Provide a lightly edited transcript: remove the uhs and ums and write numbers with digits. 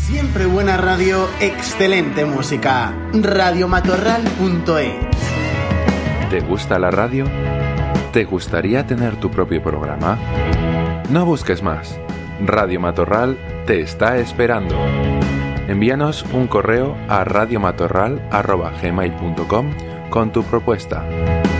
Siempre buena radio, excelente música. Radiomatorral.es. ¿Te gusta la radio? ¿Te gustaría tener tu propio programa? No busques más. Radio Matorral te está esperando. Envíanos un correo a radiomatorral@gmail.com con tu propuesta.